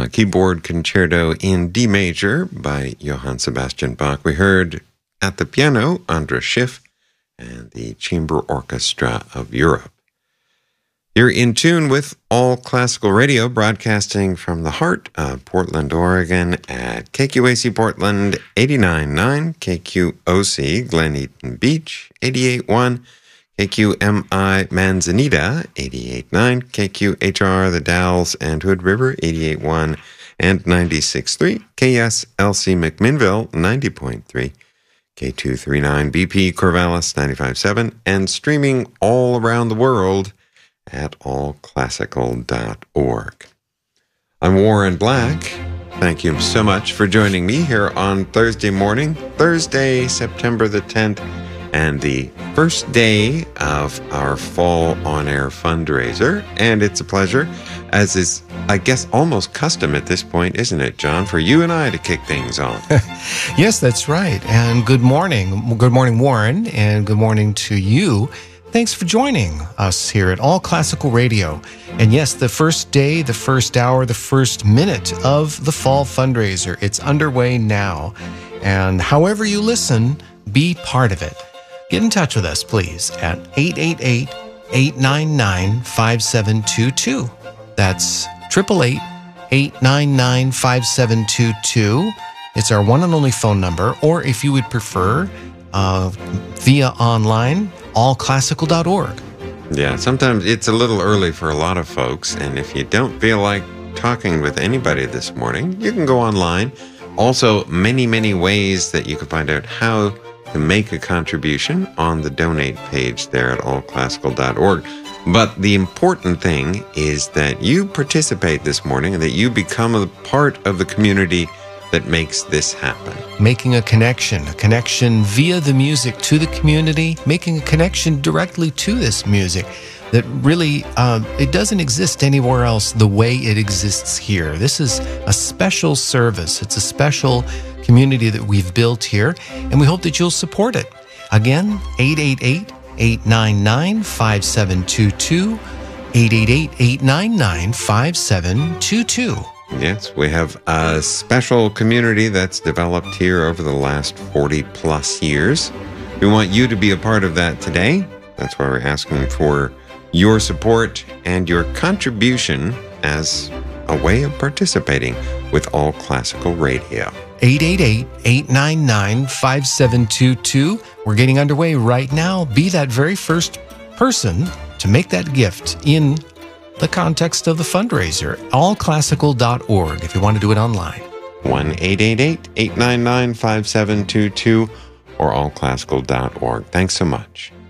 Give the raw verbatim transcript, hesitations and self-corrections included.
uh, keyboard concerto in D major by Johann Sebastian Bach. We heard at the piano Andras Schiff and the Chamber Orchestra of Europe. You're in tune with All Classical Radio, broadcasting from the heart of Portland, Oregon at K Q A C Portland eighty-nine point nine, K Q O C Glen Eaton Beach eighty-eight point one, K Q M I Manzanita eighty-eight point nine, K Q H R The Dalles and Hood River eighty-eight point one and ninety-six point three, K S L C McMinnville ninety point three, K two thirty-nine B P Corvallis ninety-five point seven, and streaming all around the world at all classical dot org. I'm Warren Black. Thank you so much for joining me here on Thursday morning, Thursday, September the tenth, and the first day of our fall on-air fundraiser. And it's a pleasure, as is, I guess, almost custom at this point, isn't it, John, for you and I to kick things off? Yes, that's right. And good morning. Good morning, Warren, and good morning to you. Thanks for joining us here at All Classical Radio. And yes, the first day, the first hour, the first minute of the fall fundraiser. It's underway now. And however you listen, be part of it. Get in touch with us, please, at eight eight eight, eight nine nine, five seven two two. That's eight eight eight, eight nine nine, five seven two two. It's our one and only phone number. Or if you would prefer, uh, via online, all classical dot org. Yeah, sometimes it's a little early for a lot of folks, and if you don't feel like talking with anybody this morning, you can go online. Also, many, many ways that you can find out how to make a contribution on the donate page there at all classical dot org. But the important thing is that you participate this morning and that you become a part of the community that makes this happen. Making a connection, a connection via the music to the community, making a connection directly to this music that really, um, it doesn't exist anywhere else the way it exists here. This is a special service. It's a special community that we've built here, and we hope that you'll support it. Again, eight eight eight, eight nine nine, five seven two two, eight eight eight, eight nine nine, five seven two two. Yes, we have a special community that's developed here over the last forty plus years. We want you to be a part of that today. That's why we're asking for your support and your contribution as a way of participating with All Classical Radio. eight eight eight, eight nine nine, five seven two two. We're getting underway right now. Be that very first person to make that gift in the context of the fundraiser, all classical dot org, if you want to do it online. one eight eight eight, eight nine nine, five seven two two or all classical dot org. Thanks so much.